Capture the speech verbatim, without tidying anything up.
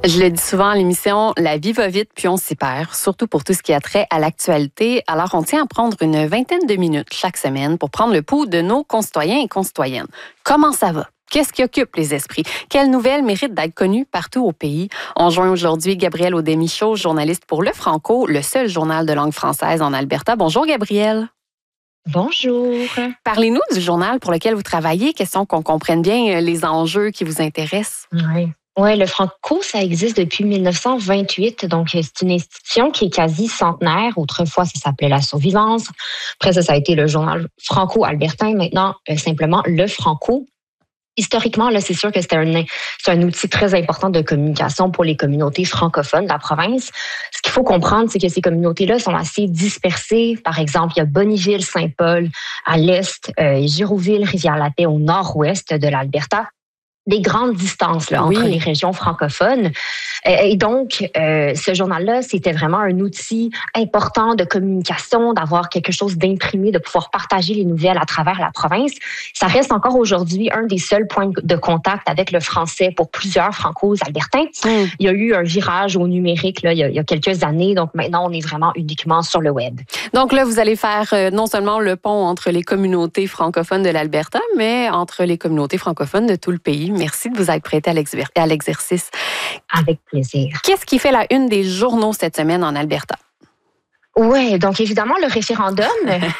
Je le dis souvent à l'émission, la vie va vite puis on s'y perd, surtout pour tout ce qui a trait à l'actualité. Alors, on tient à prendre une vingtaine de minutes chaque semaine pour prendre le pouls de nos concitoyens et concitoyennes. Comment ça va? Qu'est-ce qui occupe les esprits? Quelles nouvelles méritent d'être connues partout au pays? On joint aujourd'hui Gabrielle Audemichaud, journaliste pour Le Franco, le seul journal de langue française en Alberta. Bonjour Gabrielle. Bonjour. Parlez-nous du journal pour lequel vous travaillez, question qu'on comprenne bien les enjeux qui vous intéressent. Oui. Oui, le Franco, ça existe depuis mille neuf cent vingt-huit, donc c'est une institution qui est quasi centenaire. Autrefois, ça s'appelait La Survivance. Après ça, ça a été le journal franco-albertain. Maintenant, euh, simplement Le Franco. Historiquement, là, c'est sûr que c'était un, c'est un outil très important de communication pour les communautés francophones de la province. Ce qu'il faut comprendre, c'est que ces communautés-là sont assez dispersées. Par exemple, il y a Bonnyville, Saint-Paul à l'est, euh, Girouville, Rivière-la-Paix au nord-ouest de l'Alberta. Des grandes distances là, entre oui. les régions francophones. Et donc, euh, ce journal-là, c'était vraiment un outil important de communication, d'avoir quelque chose d'imprimé, de pouvoir partager les nouvelles à travers la province. Ça reste encore aujourd'hui un des seuls points de contact avec le français pour plusieurs Franco-Albertains. Mm. Il y a eu un virage au numérique là, il, y a, il y a quelques années, donc maintenant, on est vraiment uniquement sur le web. Donc là, vous allez faire euh, non seulement le pont entre les communautés francophones de l'Alberta, mais entre les communautés francophones de tout le pays. Merci de vous être prêté à, l'exer- à l'exercice. Avec plaisir. Qu'est-ce qui fait la une des journaux cette semaine en Alberta? Oui, donc évidemment, le référendum